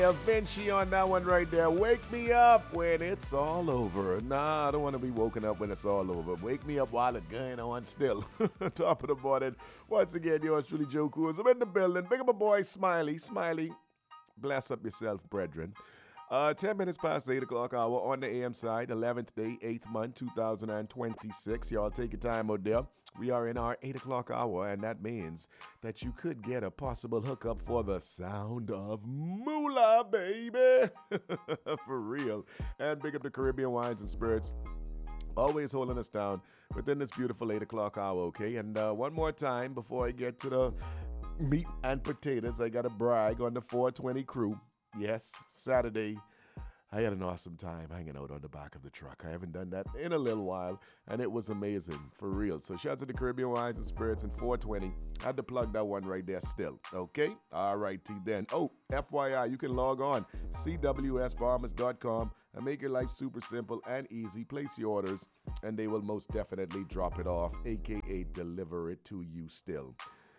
Vinci on that one right there. Wake me up when it's all over. Nah, I don't want to be woken up when it's all over. Wake me up while it's going on still. Top of the morning. Once again, yours truly, Joe Coors. I'm in the building. Big up a boy, Smiley. Smiley, bless up yourself, brethren. 10 minutes past 8 o'clock hour on the AM side, 11th day, 8th month, 2026. Y'all take your time out there. We are in our 8 o'clock hour, and that means that you could get a possible hookup for the sound of moolah, baby. For real. And big up the Caribbean Wines and Spirits. Always holding us down within this beautiful 8 o'clock hour, okay? And one more time before I get to the meat and potatoes, I got to brag on the 420 crew. Yes, Saturday, I had an awesome time hanging out on the back of the truck. I haven't done that in a little while, and it was amazing, for real. So shout out to the Caribbean Wines and Spirits and 420. Had to plug that one right there still, okay? All righty then. Oh, FYI, you can log on, cwsbombers.com, and make your life super simple and easy. Place your orders, and they will most definitely drop it off, a.k.a. deliver it to you still.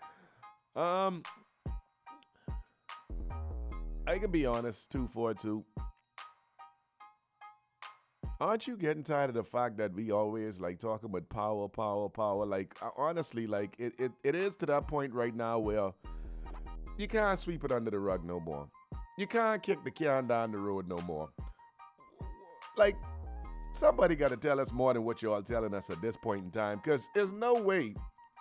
I can be honest, 242. Aren't you getting tired of the fact that we always like talking about power, power, power? Like, honestly, like it is to that point right now where you can't sweep it under the rug no more. You can't kick the can down the road no more. Like, somebody got to tell us more than what y'all telling us at this point in time, because there's no way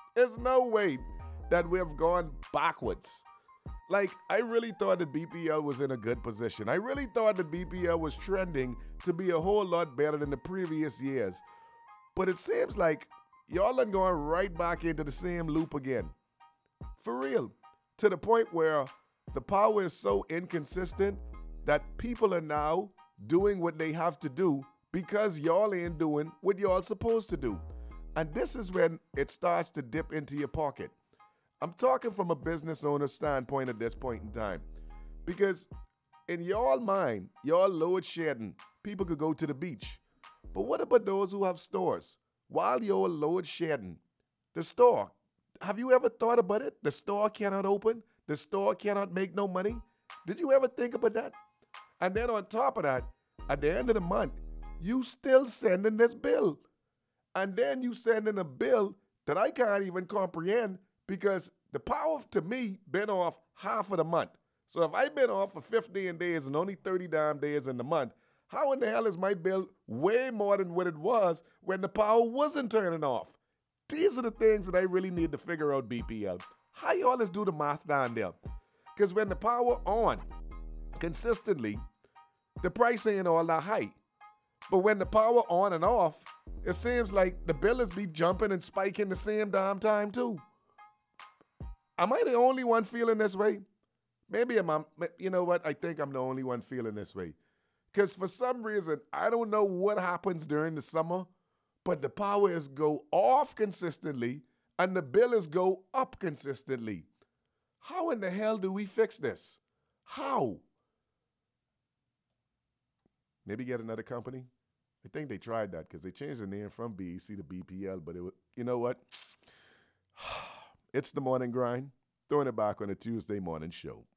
that we've gone backwards. Like, I really thought that BPL was in a good position. I really thought that BPL was trending to be a whole lot better than the previous years. But it seems like y'all are going right back into the same loop again. For real. To the point where the power is so inconsistent that people are now doing what they have to do because y'all ain't doing what y'all supposed to do. And this is when it starts to dip into your pocket. I'm talking from a business owner standpoint at this point in time. Because in y'all mind, y'all load shedding, people could go to the beach. But what about those who have stores? While you're load shedding, the store, have you ever thought about it? The store cannot open. The store cannot make no money. Did you ever think about that? And then on top of that, at the end of the month, you still sending this bill. And then you sending a bill that I can't even comprehend, because the power to me been off half of the month. So if I've been off for 15 days and only 30 damn days in the month, how in the hell is my bill way more than what it was when the power wasn't turning off? These are the things that I really need to figure out, BPL. How y'all let's do the math down there? Because when the power on consistently, the price ain't all that high. But when the power on and off, it seems like the bill is be jumping and spiking the same damn time too. Am I the only one feeling this way? Maybe you know what? I think I'm the only one feeling this way. Because for some reason, I don't know what happens during the summer, but the power is go off consistently and the bill is go up consistently. How in the hell do we fix this? How? Maybe get another company? I think they tried that because they changed the name from BEC to BPL, but you know what? It's the morning grind, throwing it back on a Tuesday morning show.